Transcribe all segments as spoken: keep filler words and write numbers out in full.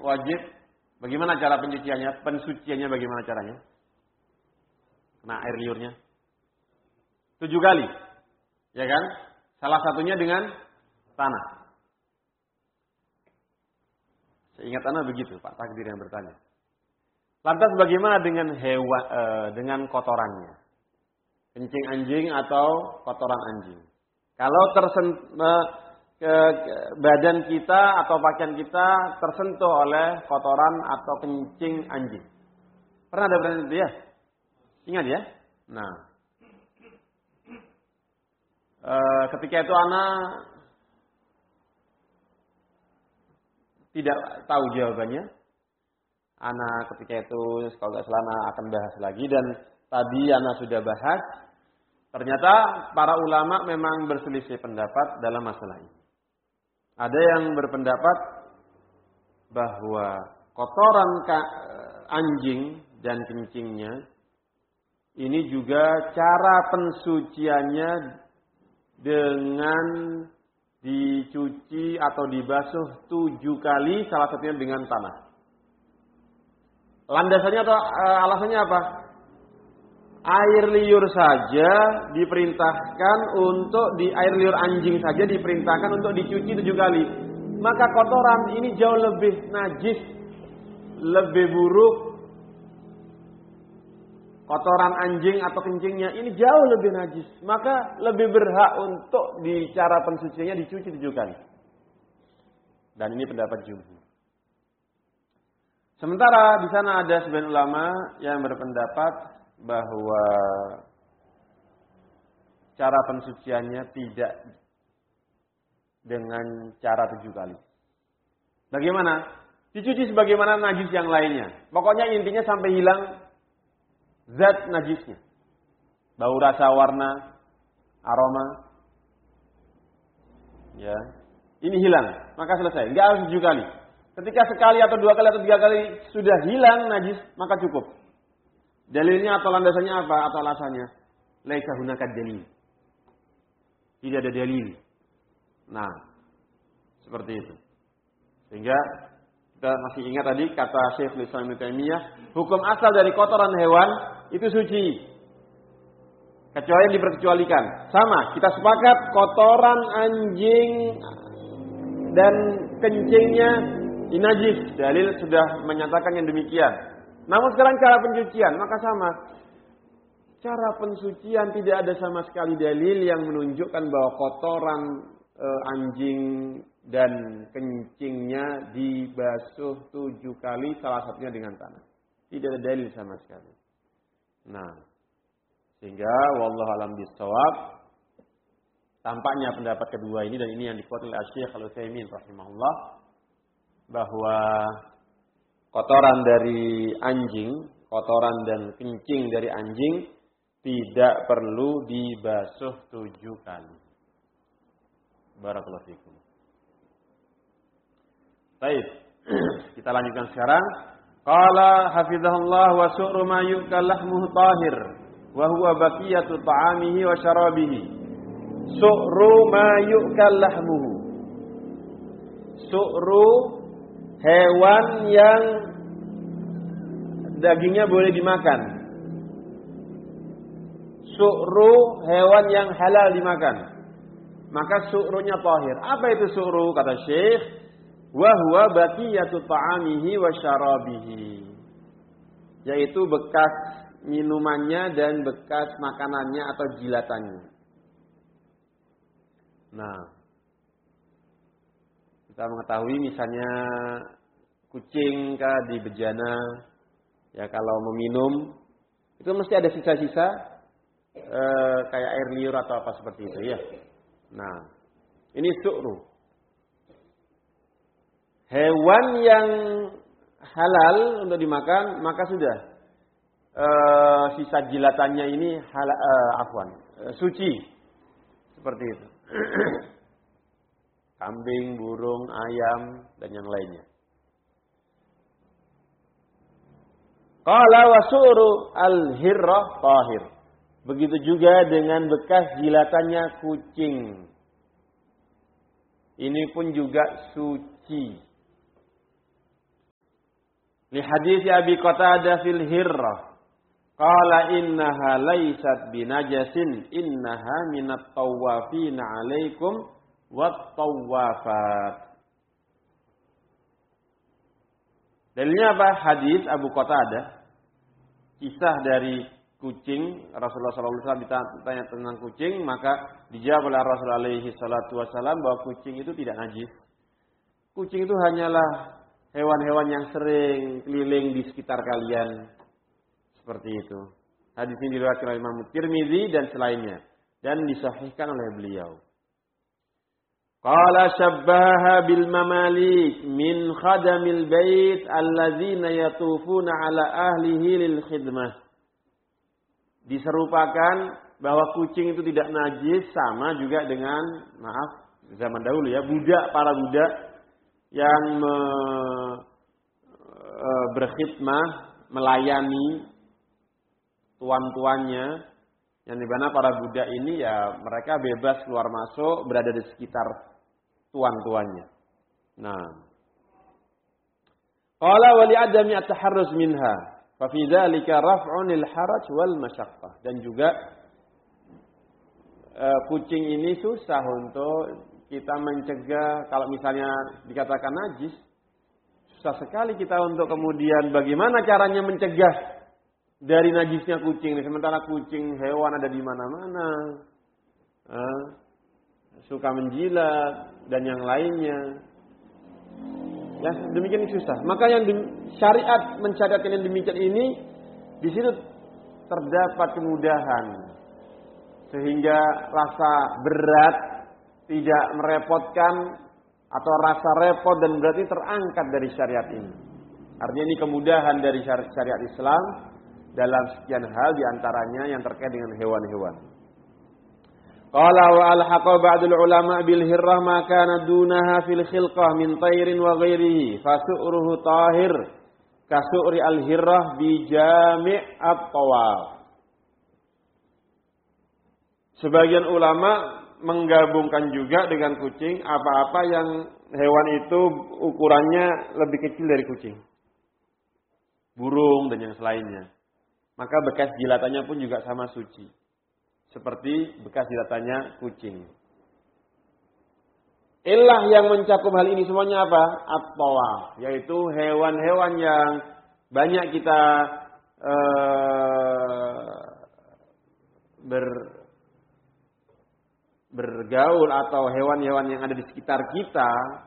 wajib. Bagaimana cara pencuciannya? Pensuciannya bagaimana caranya? Kena air liurnya. Tujuh kali. Ya kan? Salah satunya dengan tanah. Seingat Anda begitu, Pak Takdir yang bertanya. Lantas bagaimana dengan hewan, eh, dengan kotorannya? Kencing anjing atau kotoran anjing? Kalau tersentuh ke, ke badan kita atau pakaian kita tersentuh oleh kotoran atau kencing anjing. Pernah ada berani itu ya? Ingat ya? Nah, e, ketika itu anak tidak tahu jawabannya. Anak ketika itu kalau nggak salah anak akan bahas lagi dan tadi anak sudah bahas. Ternyata para ulama memang berselisih pendapat dalam masalah ini. Ada yang berpendapat bahwa kotoran anjing dan kencingnya ini juga cara pensuciannya dengan dicuci atau dibasuh tujuh kali, salah satunya dengan tanah. Landasannya atau alasannya apa? Air liur saja diperintahkan untuk di air liur anjing saja diperintahkan untuk dicuci tujuh kali. Maka kotoran ini jauh lebih najis, lebih buruk. Kotoran anjing atau kencingnya ini jauh lebih najis. Maka lebih berhak untuk di cara pensuciannya dicuci tujuh kali. Dan ini pendapat jumhur. Sementara di sana ada sebagian ulama yang berpendapat bahwa cara pensuciannya tidak dengan cara tujuh kali. Bagaimana? Dicuci sebagaimana najis yang lainnya. Pokoknya intinya sampai hilang zat najisnya. Bau, rasa, warna, aroma. Ya. Ini hilang. Maka selesai. Enggak harus tujuh kali. Ketika sekali atau dua kali atau tiga kali sudah hilang najis, maka cukup. Dalilnya atau landasannya apa? Atau alasannya? Laisa hunaka dalil. Tidak ada dalil. Nah, seperti itu. Sehingga kita masih ingat tadi kata Syekhul Islam Ibnu Taimiyah, hukum asal dari kotoran hewan itu suci. Kecuali yang diperkecualikan. Sama, kita sepakat kotoran anjing dan kencingnya najis. Dalil sudah menyatakan yang demikian. Namun sekarang cara pencucian, maka sama. Cara pensucian tidak ada sama sekali dalil yang menunjukkan bahwa kotoran e, anjing dan kencingnya dibasuh tujuh kali, salah satunya dengan tanah. Tidak ada dalil sama sekali. Nah, sehingga wallahu alam bissawab, tampaknya pendapat kedua ini dan ini yang dikuatkan oleh Syekh Al-Utsaimin rahimahullah, bahwa kotoran dari anjing, kotoran dan kencing dari anjing tidak perlu dibasuh tujuh kali. Barakallahu fikum. Baik, kita lanjutkan sekarang. Qala hafizahullah wa su'ru ma yu'kal lahmuhu tahir wa huwa baqiyatu ta'amihi wa syarabihi. Su'ru ma yu'kal lahmuhu. Su'ru hewan yang dagingnya boleh dimakan. Su'ru hewan yang halal dimakan. Maka su'runya tahir. Apa itu su'ru? Kata Syekh, wa huwa baqiyatu ta'amihi wa syarabihi. Yaitu bekas minumannya dan bekas makanannya atau jilatannya. Nah, kita mengetahui misalnya kucing kah di bejana, ya kalau meminum itu mesti ada sisa-sisa e, kayak air liur atau apa seperti itu ya. Nah, ini su'ru. Hewan yang halal untuk dimakan, maka sudah e, sisa jilatannya ini halal, e, afwan, e, suci seperti itu. Kambing, burung, ayam, dan yang lainnya. Qala wa su'ru al-hirrah tahir. Begitu juga dengan bekas jilatannya kucing. Ini pun juga suci. Li hadits Abi Qatadah fil hirrah. Qala innaha laysat binajasin innaha minat tawafina 'alaikum wat tawafat. Dalilnya apa? Hadis Abu Qatadah, kisah dari kucing. Rasulullah shallallahu alaihi wasallam ditanya tentang kucing, maka dijawab oleh Rasulullah alaihi salatu wasallam bahwa kucing itu tidak najis. Kucing itu hanyalah hewan-hewan yang sering keliling di sekitar kalian. Seperti itu. Hadis ini diriwayatkan oleh Imam Tirmizi dan selainnya, dan disahihkan oleh beliau. Qala syabbaha bil mamalik min khadamil bait alladzina yatufuna ala ahlihi lil khidmah. Diserupakan bahwa kucing itu tidak najis sama juga dengan, maaf, zaman dahulu ya, budak, para budak yang me, e, berkhidmah, melayani tuan-tuannya, yang di mana para budak ini ya mereka bebas keluar masuk, berada di sekitar tuan-tuannya. Nah, qala wa li adami at-taharruz minha fa fi dzalika raf'un lil haraj wal masyaqqah. Dan juga uh, kucing ini susah untuk kita mencegah. Kalau misalnya dikatakan najis, susah sekali kita untuk kemudian bagaimana caranya mencegah dari najisnya kucing. Sementara kucing hewan ada di mana-mana, uh, suka menjilat dan yang lainnya. Ya, demikian susah. Maka yang di, syariat mensyariatkan yang demikian ini, di situ terdapat kemudahan sehingga rasa berat tidak merepotkan atau rasa repot dan berat ini terangkat dari syariat ini. Artinya ini kemudahan dari syariat Islam dalam sekian hal, diantaranya yang terkait dengan hewan-hewan. Qala wa alhaqa ba'dul ulama bil hirrah ma kana dunaha fil khilqah min tayrin wa ghairihi fasu'ruhu tahir kasu'ri al hirrah bi jami' at-tawaf. Sebagian ulama menggabungkan juga dengan kucing apa-apa yang hewan itu ukurannya lebih kecil dari kucing, burung dan yang selainnya. Maka bekas jilatannya pun juga sama suci, seperti bekas jilatannya kucing. Ilah yang mencakup hal ini semuanya apa? At-tawaf, yaitu hewan-hewan yang banyak kita uh, ber, bergaul atau hewan-hewan yang ada di sekitar kita,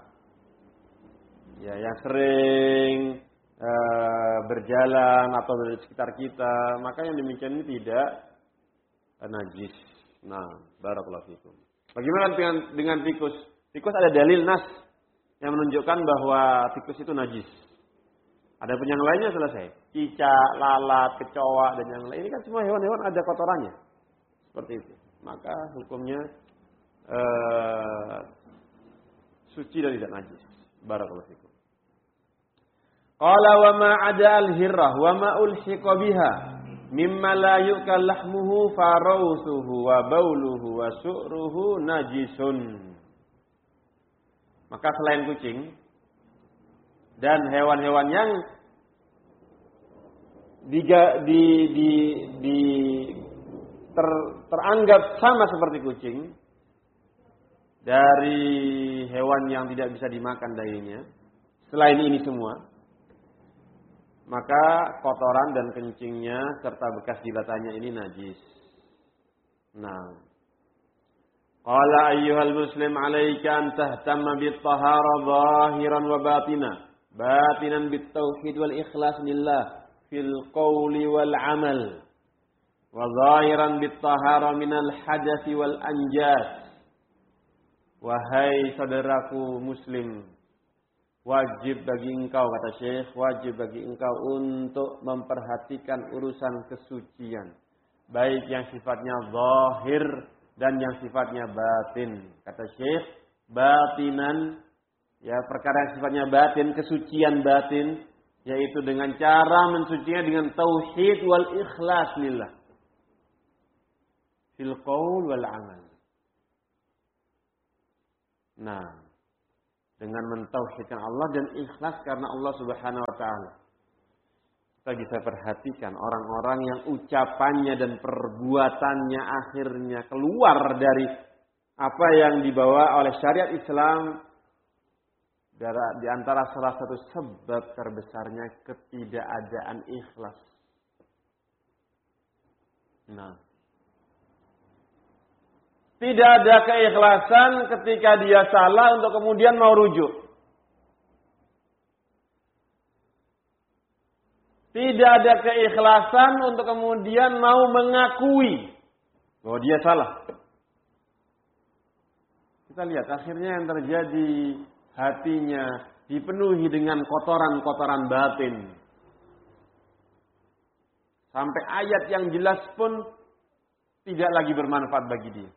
ya, yang sering uh, berjalan atau di sekitar kita, maka yang demikian ini tidak najis. Nah, barakallahu fikum. Bagaimana dengan dengan tikus? Tikus ada dalil nas yang menunjukkan bahwa tikus itu najis. Ada pun yang lainnya selesai. Cicak, lalat, kecoa dan yang lain, ini kan semua hewan-hewan ada kotorannya. Seperti itu. Maka hukumnya uh, suci dan tidak najis. Barakallahu fikum. Qala wa ma 'ada al-hirrah wa ma ulhiqa biha mimma la yu'kal lahmuhu farawsuhu wa bauluhu wa su'ruhu najisun. Maka selain kucing dan hewan-hewan yang di, di, di, di ter, teranggap sama seperti kucing, dari hewan yang tidak bisa dimakan dagingnya, selain ini semua, maka kotoran dan kencingnya serta bekas jilatannya ini najis. Nah, qala ayyuhal muslim 'alaika an tahtamma bit tahara zahiran wa batina, batinan bit tauhid wal ikhlas lillah fil qawli wal 'amal, wa zahiran bit tahara minal hadathi wal anjas. Wahai saudaraku muslim, wajib bagi engkau, kata Syekh, wajib bagi engkau untuk memperhatikan urusan kesucian, baik yang sifatnya zahir dan yang sifatnya batin. Kata Syekh, batinan, ya, perkara yang sifatnya batin, kesucian batin, yaitu dengan cara mensucinya dengan tauhid wal ikhlas lillah fil qaul wal amal. Nah, dengan mentauhidkan Allah dan ikhlas karena Allah Subhanahu wa taala. kita bisa perhatikan orang-orang yang ucapannya dan perbuatannya akhirnya keluar dari apa yang dibawa oleh syariat Islam. Di antara salah satu sebab terbesarnya ketidakadaan ikhlas. Nah, tidak ada keikhlasan ketika dia salah untuk kemudian mau rujuk. Tidak ada keikhlasan untuk kemudian mau mengakui bahwa dia salah. Kita lihat akhirnya yang terjadi, hatinya dipenuhi dengan kotoran-kotoran batin. Sampai ayat yang jelas pun tidak lagi bermanfaat bagi dia.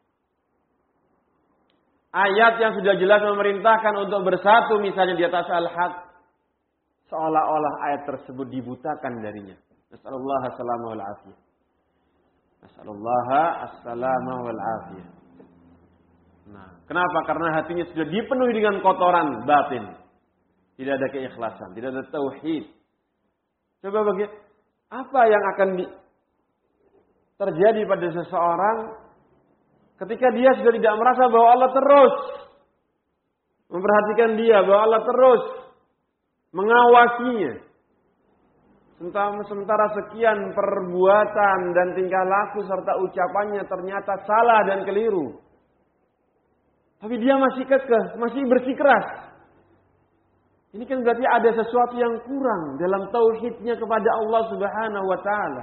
Ayat yang sudah jelas memerintahkan untuk bersatu misalnya di atas al-haq, seolah-olah ayat tersebut dibutakan darinya. Nasallallahu as-salama wal afiyah. Nasallallahu as-salama wal afiyah. Nah, kenapa? Karena hatinya sudah dipenuhi dengan kotoran batin. Tidak ada keikhlasan, tidak ada tauhid. Coba bagi apa yang akan di, terjadi pada seseorang ketika dia sudah tidak merasa bahwa Allah terus memperhatikan dia, bahwa Allah terus mengawasinya. Sementara sekian perbuatan dan tingkah laku serta ucapannya ternyata salah dan keliru. Tapi dia masih kekeh, masih bersikeras. Ini kan berarti ada sesuatu yang kurang dalam tauhidnya kepada Allah Subhanahu wa taala.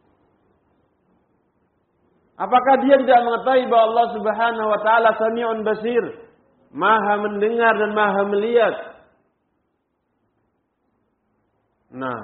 Apakah dia tidak mengetahui bahwa Allah Subhanahu wa taala Sami'un Basir, Maha mendengar dan Maha melihat? Nah,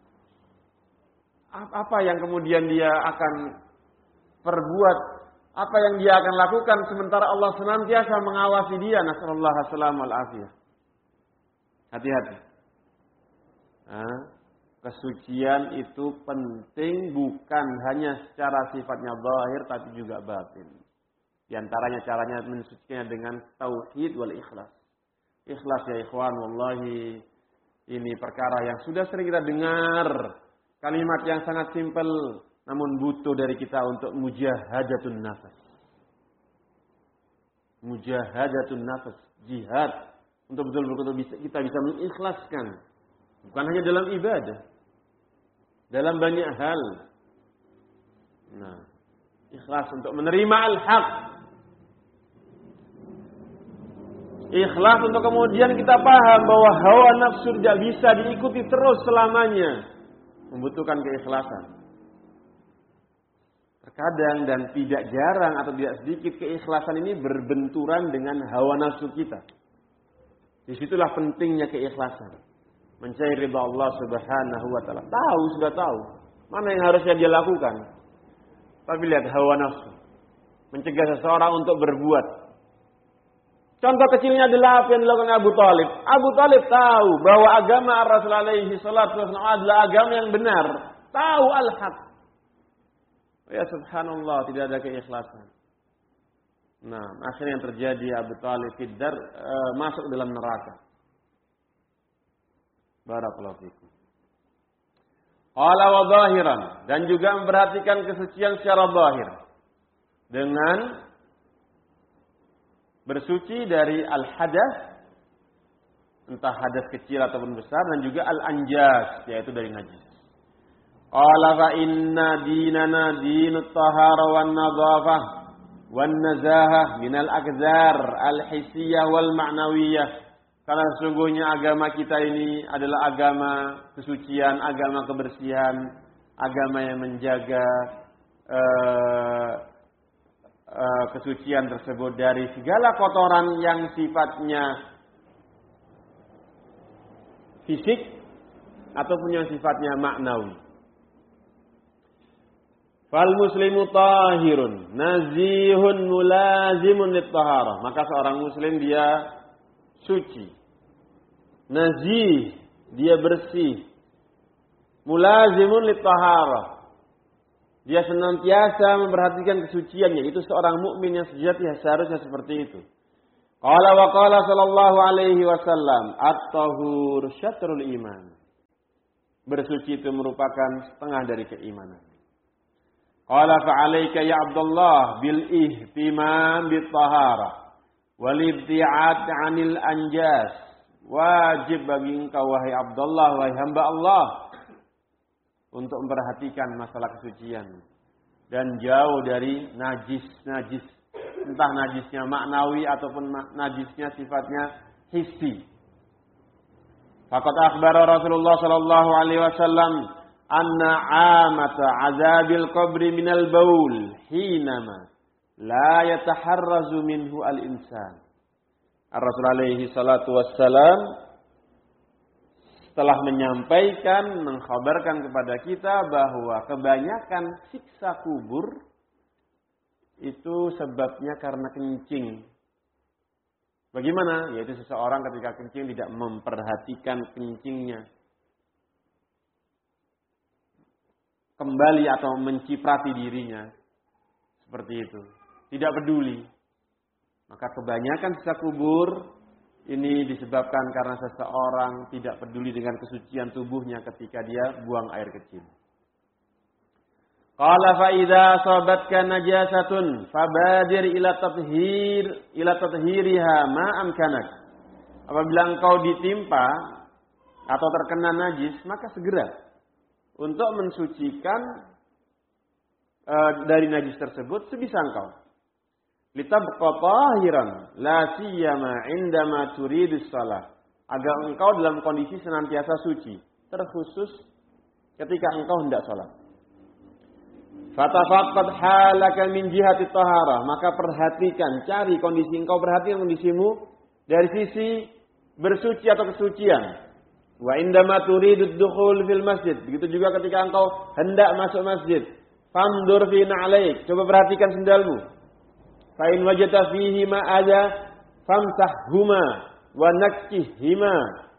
apa yang kemudian dia akan perbuat? Apa yang dia akan lakukan sementara Allah senantiasa mengawasi dia? Nasallallahu as-salama wal afiyah. Hati-hati. Nah, kesucian itu penting bukan hanya secara sifatnya zahir tapi juga batin. Di antaranya caranya mensucikannya dengan tauhid wal ikhlas. Ikhlas ya ikhwan, wallahi ini perkara yang sudah sering kita dengar. Kalimat yang sangat simpel namun butuh dari kita untuk mujahadatun nafas. Mujahadatun nafas, jihad. Untuk betul-betul bisa, kita bisa mengikhlaskan. Bukan hanya dalam ibadah. Dalam banyak hal. Nah, ikhlas untuk menerima al-haq. Ikhlas untuk kemudian kita paham bahwa hawa nafsu tidak bisa diikuti terus selamanya. Membutuhkan keikhlasan. Terkadang dan tidak jarang atau tidak sedikit keikhlasan ini berbenturan dengan hawa nafsu kita. Disitulah pentingnya keikhlasan. Mencari ridha Allah Subhanahu wa taala. Tahu, sudah tahu mana yang harusnya dia lakukan. Tapi lihat hawa nafsu mencegah seseorang untuk berbuat. Contoh kecilnya adalah apa yang dilakukan Abu Talib. Abu Talib tahu bahwa agama Rasul alaihi salatu wasallam adalah agama yang benar. Tahu al-haq. Ya subhanallah, tidak ada keikhlasan. Nah, akhirnya yang terjadi Abu Talib fiddar e, masuk dalam neraka. Barakallahu fikum. Qala wa zahiran, dan juga memperhatikan kesucian secara zahir dengan bersuci dari al-hadas, entah hadas kecil ataupun besar, dan juga al-anjas, yaitu dari najis. Qala fa inna dinana dinut tahara wan nadhafah wan nazahah minal akzar al-hissiyah wal ma'nawiyah. Karena sesungguhnya agama kita ini adalah agama kesucian, agama kebersihan, agama yang menjaga uh, uh, kesucian tersebut dari segala kotoran yang sifatnya fisik ataupun yang sifatnya maknawi. Fal muslimu tahirun nazihun mulazimun lit-taharah. Maka seorang muslim dia suci, nazih, dia bersih, mulazimun lit-taharah, dia senantiasa memperhatikan kesuciannya. Itu seorang mukmin yang sejati seharusnya seperti itu. Qala wa qala sallallahu alaihi wasallam at-tahur syatrul iman. Bersuci itu merupakan setengah dari keimanan. Qala fa'alaika ya Abdullah bil ihtimam bit taharah wal ibti'ad 'anil anjas. Wajib bagi engkau wahai Abdullah, wahai hamba Allah, untuk memperhatikan masalah kesucian dan jauh dari najis-najis, entah najisnya maknawi ataupun najisnya sifatnya hissi. Faqad akhbara Rasulullah sallallahu alaihi wasallam anna 'amata 'adzabil qabri minal baul hinama la yataharrazu minhu al-insan. Ar-Rasul alaihi salatu wassalam telah menyampaikan, mengkhabarkan kepada kita bahwa kebanyakan siksa kubur itu sebabnya karena kencing. Bagaimana? Yaitu seseorang ketika kencing tidak memperhatikan kencingnya. Kembali atau menciprati dirinya. Seperti itu. Tidak peduli. Maka kebanyakan siksa kubur ini disebabkan karena seseorang tidak peduli dengan kesucian tubuhnya ketika dia buang air kecil. Qala fa idza asabatka najasatun fabadir ila tathhir ila tathhiriha ma amkanak. Apabila engkau ditimpa atau terkena najis, maka segera untuk mensucikan e, dari najis tersebut sebisa engkau. Litabqa tahiran la siyama indama turidus shalah, agar engkau dalam kondisi senantiasa suci, terkhusus ketika engkau hendak salat. Fatafaqqad halaka min jihati taharah, maka perhatikan, cari kondisi engkau, perhatikan kondisimu dari sisi bersuci atau kesucian. Wa indama turidud dukhul fil masjid, begitu juga ketika engkau hendak masuk masjid. Fandur fi na'alaik, coba perhatikan sendalmu. Fa in wajata fihi ma ada famsahhuma wa nakkihima.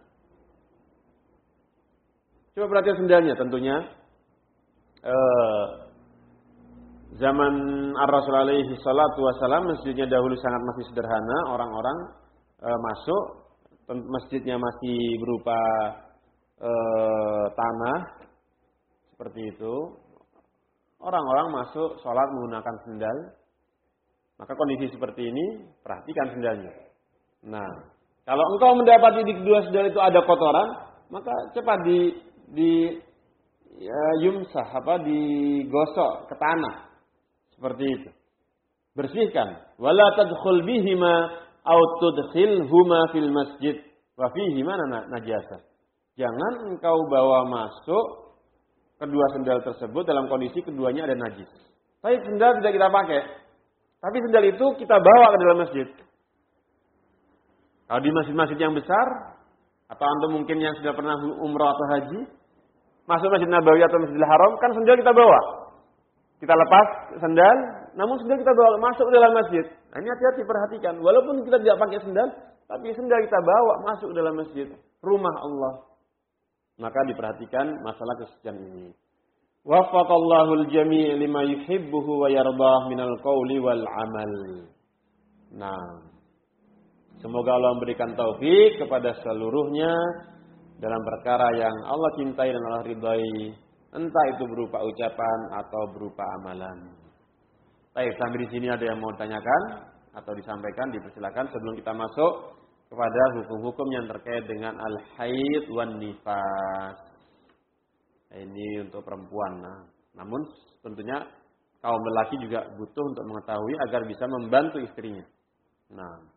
Coba perhatikan sendalnya, tentunya eh, zaman Ar-Rasul alaihi salatu wasalam masjidnya dahulu sangat masih sederhana, orang-orang eh, masuk, masjidnya masih berupa eh, tanah seperti itu. Orang-orang masuk sholat menggunakan sendal. Maka kondisi seperti ini, perhatikan sendalnya. Nah, kalau engkau mendapati di kedua sendal itu ada kotoran, maka cepat di di ya, yumsah apa digosok ke tanah. Seperti itu. Bersihkan. Wala tadkhul bihima aw tudkhilhuma fil masjid wa fihima najasah. Jangan engkau bawa masuk kedua sendal tersebut dalam kondisi keduanya ada najis. Tapi sendal tidak kita pakai. Tapi sendal itu kita bawa ke dalam masjid. Kalau di masjid-masjid yang besar, atau antum mungkin yang sudah pernah umrah atau haji, masuk Masjid Nabawi atau Masjidil Haram, kan sendal kita bawa. Kita lepas sendal, namun sendal kita bawa masuk ke dalam masjid. Nah ini hati-hati, perhatikan. Walaupun kita tidak pakai sendal, tapi sendal kita bawa masuk ke dalam masjid. Rumah Allah. Maka diperhatikan masalah kesucian ini. Waffaqallahu al-jami' lima yuhibbuhu wa yardah minal qawli wal amal. Nah, semoga Allah memberikan taufik kepada seluruhnya dalam perkara yang Allah cintai dan Allah ridai, entah itu berupa ucapan atau berupa amalan. Baik, sampai di sini ada yang mau tanyakan atau disampaikan, dipersilakan sebelum kita masuk kepada hukum-hukum yang terkait dengan al-haid wan nifas. Ini untuk perempuan. Nah, namun tentunya kaum lelaki juga butuh untuk mengetahui agar bisa membantu istrinya. Nah,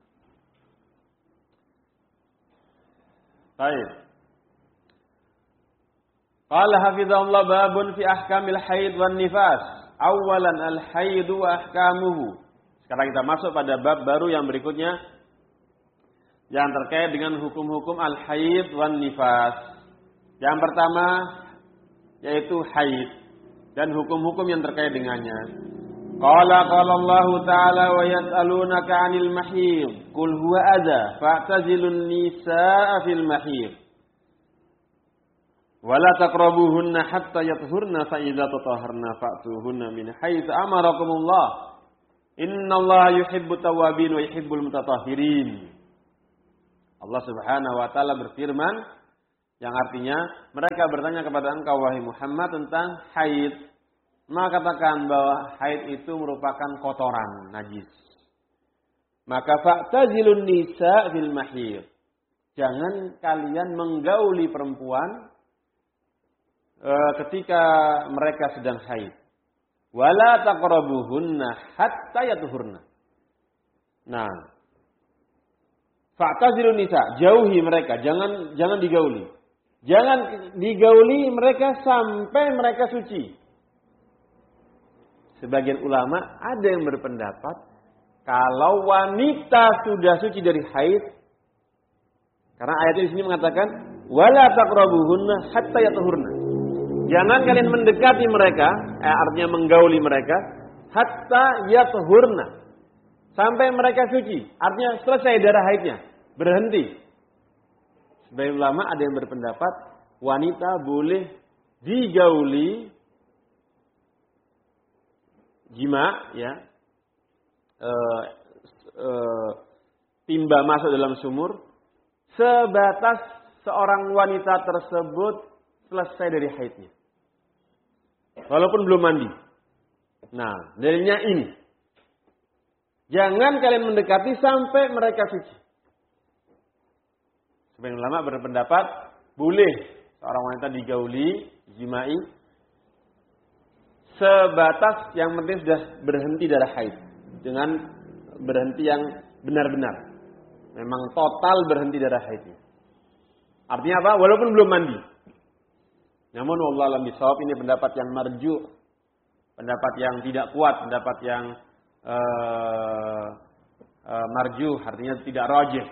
baik. Qala hafizahullah babun fi ahkamil haid wan nifas. Awalan al-haid wa ahkamuhu. Sekarang kita masuk pada bab baru yang berikutnya yang terkait dengan hukum-hukum al-haid wan nifas. Yang pertama yaitu haid dan hukum-hukum yang terkait dengannya. Qala qala Allah Ta'ala wa yas'alunaka 'anil mahid qul huwa adza fa'tazilun nisaa fil mahid wa la taqrabuhunna hatta yathurna fa idza tatahharna fa'tuhunna min haitsu amarakumullah innallaha yuhibbut tawwabin wa yuhibbul mutatahhirin. Allah Subhanahu wa taala berfirman Yang artinya mereka bertanya kepada engkau wahai Muhammad tentang haid. Maka katakan bahwa haid itu merupakan kotoran, najis. Maka fa'tazilun nisa fil mahid. Jangan kalian menggauli perempuan e, ketika mereka sedang haid. Wala taqrabuhunna hatta yatuhurna. Nah, fa'tazilun nisa, jauhi mereka, jangan jangan digauli. Jangan digauli mereka sampai mereka suci. Sebagian ulama ada yang berpendapat kalau wanita sudah suci dari haid, karena ayat di sini mengatakan wala taqrabuhunna hatta yatuhurna. Jangan kalian mendekati mereka, eh, artinya menggauli mereka hatta yatuhurna. Sampai mereka suci, artinya selesai darah haidnya, berhenti. Sebagian ulama ada yang berpendapat wanita boleh digauli jima, ya, e, e, timba masuk dalam sumur sebatas seorang wanita tersebut selesai dari haidnya, walaupun belum mandi. Nah, dalilnya ini. Jangan kalian mendekati sampai mereka suci. Sebagian ulama berpendapat boleh seorang wanita digauli, jimai, sebatas yang penting sudah berhenti darah haid. Dengan berhenti yang benar-benar. Memang total berhenti darah haidnya. Artinya apa? Walaupun belum mandi. Namun wallahu a'lam bishawab, ini pendapat yang marju, pendapat yang tidak kuat, pendapat yang uh, uh, marju, artinya tidak rajih.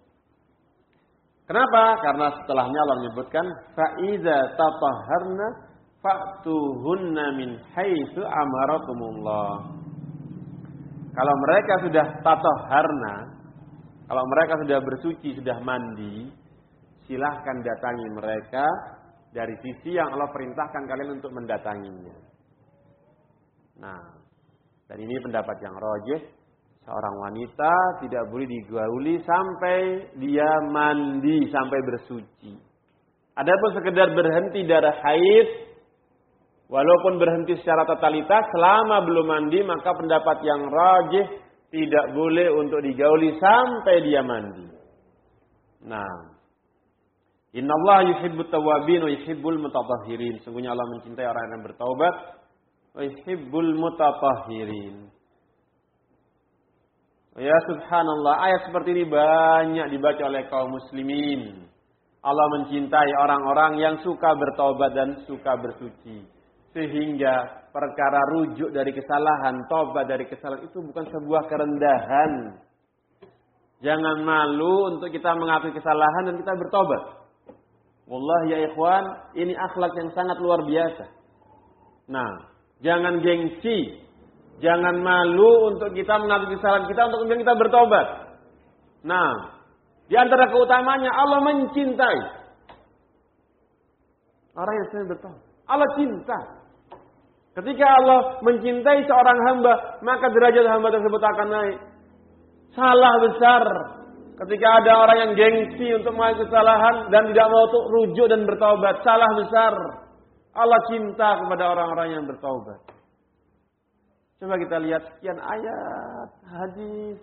Kenapa? Karena setelahnya Allah menyebutkan fa'iza tatahharna fa'tuhunna min haitsu amarakumullah. Kalau mereka sudah tatahharna, kalau mereka sudah bersuci, sudah mandi, silahkan datangi mereka dari sisi yang Allah perintahkan kalian untuk mendatanginya. Nah, dan ini pendapat yang rajih. Seorang wanita tidak boleh digauli sampai dia mandi, sampai bersuci. Adapun sekedar berhenti darah haid, walaupun berhenti secara totalitas, selama belum mandi, maka pendapat yang rajih tidak boleh untuk digauli sampai dia mandi. Nah, innallaha yuhibbut tawwabin wa yuhibbul mutatahhirin. Sungguhnya Allah mencintai orang yang bertaubat, wa yuhibbul mutatahhirin. Ya subhanallah, ayat seperti ini banyak dibaca oleh kaum muslimin. Allah mencintai orang-orang yang suka bertaubat dan suka bersuci. Sehingga perkara rujuk dari kesalahan, taubat dari kesalahan itu bukan sebuah kerendahan. Jangan malu untuk kita mengakui kesalahan dan kita bertobat. Wallahi ya ikhwan, ini akhlak yang sangat luar biasa. Nah, jangan gengsi. Jangan malu untuk kita mengakui kesalahan kita, untuk kemudian kita bertobat. Nah, di antara keutamanya Allah mencintai orang yang sedang bertobat. Allah cinta. Ketika Allah mencintai seorang hamba, maka derajat hamba tersebut akan naik. Salah besar ketika ada orang yang gengsi untuk mengakui kesalahan dan tidak mau untuk rujuk dan bertobat. Salah besar. Allah cinta kepada orang-orang yang bertobat. Coba kita lihat sekian ayat, hadis.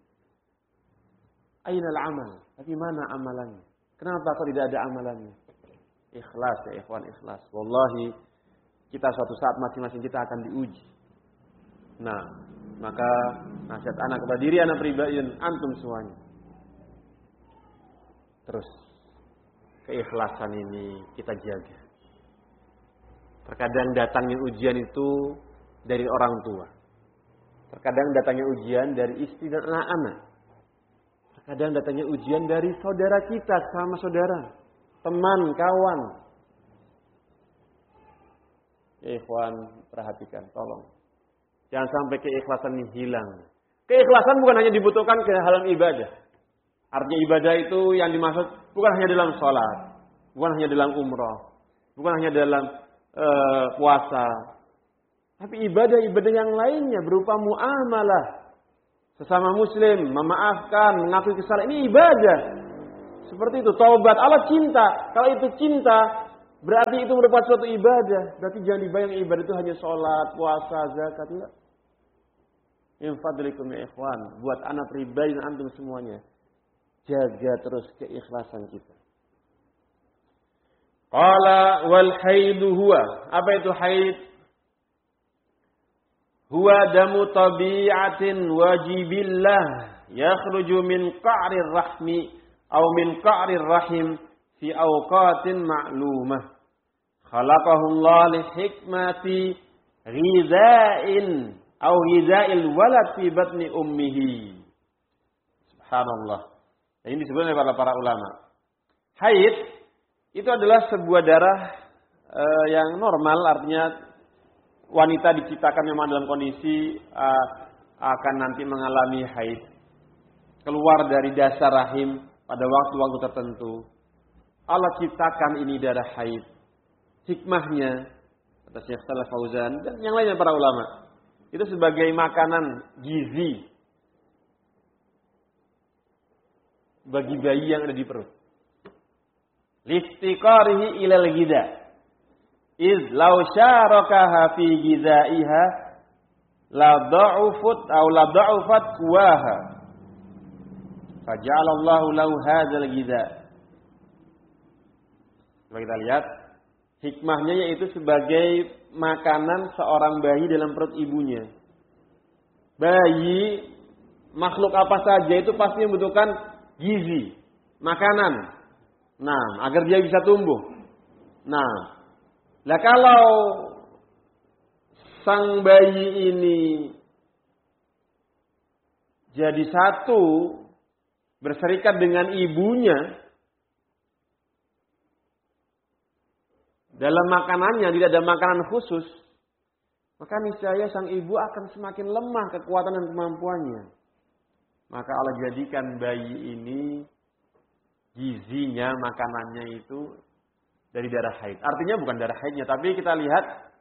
Ainal amal? Tapi mana amalannya? Kenapa kok tidak ada amalannya? Ikhlas ya ikhwan, ikhlas. Wallahi, kita suatu saat masing-masing kita akan diuji. Nah, maka nasihat anak kepada diri anak pribadi dan antum semuanya. Terus, keikhlasan ini kita jaga. Terkadang datangnya ujian itu dari orang tua. Terkadang datangnya ujian dari istri dan anak-anak. Terkadang datangnya ujian dari saudara kita, sama saudara, teman, kawan. Ya ikhwan, perhatikan, tolong. Jangan sampai keikhlasan ini hilang. Keikhlasan bukan hanya dibutuhkan ke dalam ibadah. Artinya ibadah itu yang dimaksud bukan hanya dalam sholat, bukan hanya dalam umrah, bukan hanya dalam uh, puasa. Tapi ibadah-ibadah yang lainnya berupa muamalah. Sesama muslim, memaafkan, mengakui kesalahan. Ini ibadah. Seperti itu, taubat. Allah cinta. Kalau itu cinta, berarti itu merupakan suatu ibadah. Berarti jangan dibayang ibadah itu hanya sholat, puasa, zakat. Tidak. Min fadlikum ya ikhwan. Buat anak pribadi dan antum semuanya. Jaga terus keikhlasan kita. Qala wal haidu huwa. Apa itu haid? Huwa damu tabi'atin wajibillah. Yakhruju min qa'rir rahmi. Atau min qa'rir rahim. Fi awqatin ma'lumah. Khalaqahu Allah li hikmati. Ghidha'in. Atau ghidha'il walad fi batni ummihi. Subhanallah. Ini disebut oleh para, para ulama. Haid itu adalah sebuah darah e, yang normal, artinya wanita diciptakan memang dalam kondisi e, akan nanti mengalami haid. Keluar dari dasar rahim pada waktu-waktu tertentu. Allah ciptakan ini darah haid. Hikmahnya, kata Syekh Shalih Fauzan dan yang lainnya para ulama, itu sebagai makanan gizi bagi bayi yang ada di perut. Listiqarihi ilal ghidha. Iz law syarakaha fi ghidhaiha la da'ufat aw la da'ufat quwaha. Faja'ala Allahu lahu hadzal ghidha. Coba kita lihat hikmahnya, yaitu sebagai makanan seorang bayi dalam perut ibunya. Bayi makhluk apa saja itu pasti membutuhkan gizi, makanan. Nah, agar dia bisa tumbuh. Nah, lah kalau sang bayi ini jadi satu, berserikat dengan ibunya dalam makanannya, tidak ada makanan khusus, maka niscaya sang ibu akan semakin lemah kekuatan dan kemampuannya. Maka Allah jadikan bayi ini gizinya, makanannya itu dari darah haid. Artinya bukan darah haidnya, tapi kita lihat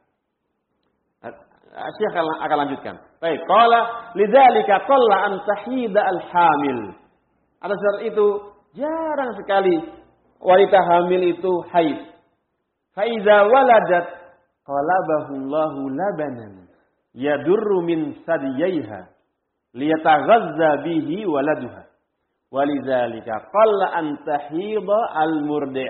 Syekh akan lanjutkan. Baik, qala lidzalika qalla an tahida al-hamil. Atas sebab itu jarang sekali wanita hamil itu haid. Fa idza waladat qalabahu Allahu labanan yadurru min sadiyaiha liyataghazza bihi waladuha. Walidzalika qalla an tahida al-murdi'.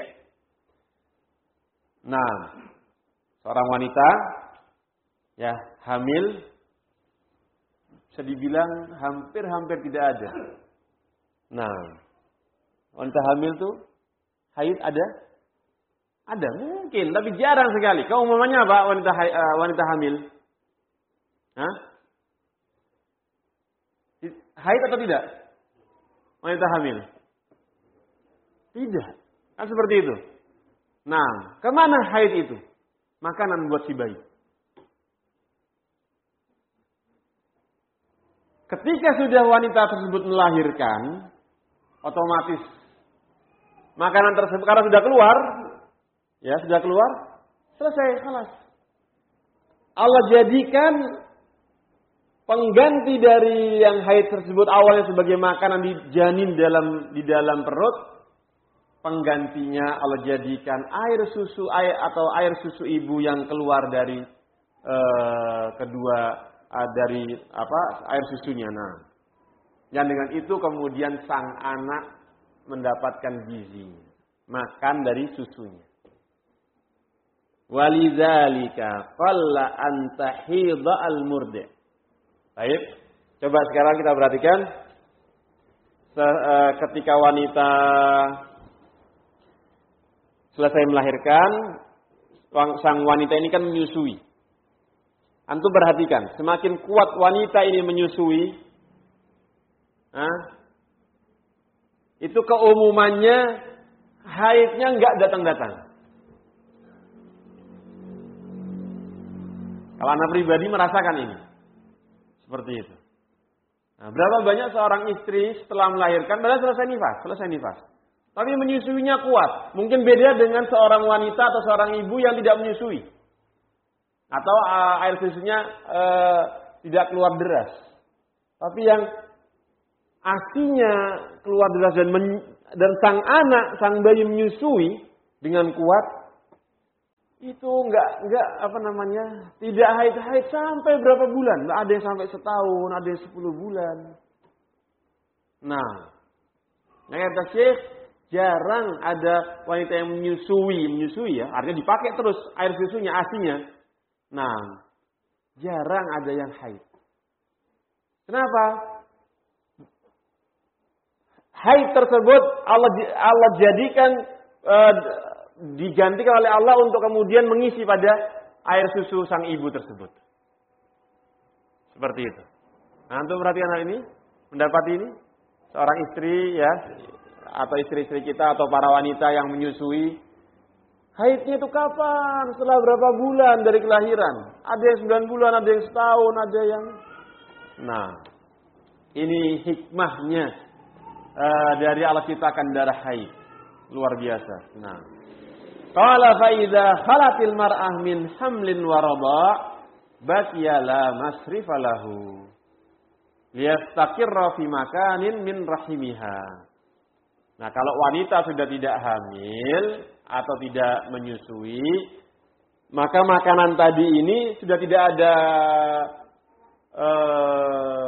Nah, seorang wanita ya hamil bisa dibilang hampir-hampir tidak ada. Nah, wanita hamil tuh haid ada? Ada mungkin, tapi jarang sekali. Keumumannya apa wanita uh, wanita hamil? Hah? Haid atau tidak? Wanita hamil? Tidak. Kan seperti itu. Nah, kemana haid itu? Makanan buat si bayi. Ketika sudah wanita tersebut melahirkan, otomatis makanan tersebut karena sudah keluar, ya sudah keluar, selesai, kelas. Allah jadikan pengganti dari yang haid tersebut awalnya sebagai makanan di janin dalam di dalam perut, penggantinya Allah jadikan air susu air atau air susu ibu yang keluar dari uh, kedua uh, dari apa air susunya. Nah, dan dengan itu kemudian sang anak mendapatkan gizi, makan dari susunya. Walidzalika qalla an tahidha al-murdi'. Baik, coba sekarang kita perhatikan ketika wanita selesai melahirkan, sang wanita ini kan menyusui. Antum perhatikan, semakin kuat wanita ini menyusui, nah, itu keumumannya haidnya enggak datang-datang. Kalau anak pribadi merasakan ini. Seperti itu. Nah, berapa banyak seorang istri setelah melahirkan, padahal selesai nifas, selesai nifas. Tapi menyusuinya kuat. Mungkin beda dengan seorang wanita atau seorang ibu yang tidak menyusui. Atau uh, air susunya uh, tidak keluar deras. Tapi yang asinya keluar deras dan men, dan sang anak, sang bayi menyusui dengan kuat, itu enggak enggak apa namanya, tidak haid-haid sampai berapa bulan? Ada yang sampai setahun, ada yang sepuluh bulan. Nah, yang kata Syekh, jarang ada wanita yang menyusui, menyusui ya, artinya dipakai terus air susunya, asinya. Nah, jarang ada yang haid. Kenapa? Haid tersebut Allah Allah jadikan uh, digantikan oleh Allah untuk kemudian mengisi pada air susu sang ibu tersebut. Seperti itu. Nah, antum perhatikan hal ini, mendapat ini, seorang istri ya, atau istri-istri kita atau para wanita yang menyusui, haidnya itu kapan? Setelah berapa bulan dari kelahiran? Ada yang sembilan bulan, ada yang setahun, ada yang... Nah, ini hikmahnya uh, dari Allah ciptakan darah haid. Luar biasa. Nah, qala fa idza khalatil mar'ah min hamlin wa radha' baqiya la masrifa lahu liyastaqirra fi makanin min rahimiha. Nah, kalau wanita sudah tidak hamil atau tidak menyusui, maka makanan tadi ini sudah tidak ada eh,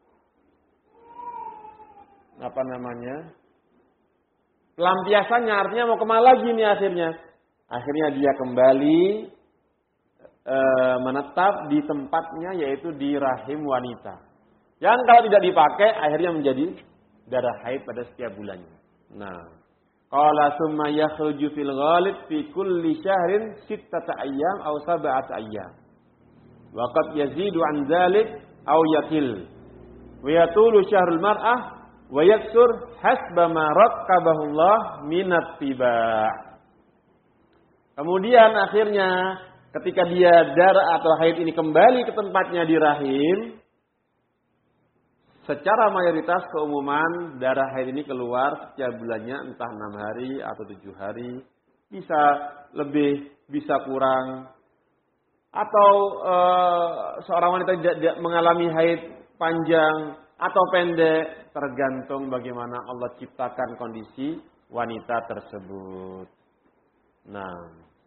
apa namanya? Pelampiasannya, artinya mau kemana lagi nih akhirnya? Akhirnya dia kembali e, menetap di tempatnya, yaitu di rahim wanita. Yang kalau tidak dipakai, akhirnya menjadi darah haid pada setiap bulannya. Nah, qala summa yakhruju fil ghalib fi kulli syahrin sittata ayyam aw sab'ata ayyam. Wa qad yazidu an dzalik aw yakil. Wa yatulu syahrul mar'ah wa yaksur hasba ma raqqabahullah minat tiba'. Kemudian akhirnya ketika dia darah atau haid ini kembali ke tempatnya di rahim, secara mayoritas keumuman darah haid ini keluar setiap bulannya, entah enam hari atau tujuh hari, bisa lebih, bisa kurang. Atau e, seorang wanita tidak mengalami haid panjang atau pendek, tergantung bagaimana Allah ciptakan kondisi wanita tersebut. Nah,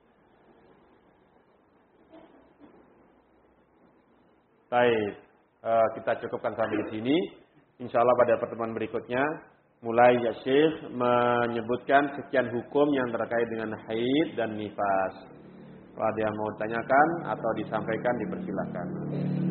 baik, uh, kita cukupkan sampai di sini. Insya Allah pada pertemuan berikutnya, mulai ya Syekh menyebutkan sekian hukum yang terkait dengan haid dan nifas. Kalau ada yang mau ditanyakan atau disampaikan, dipersilakan.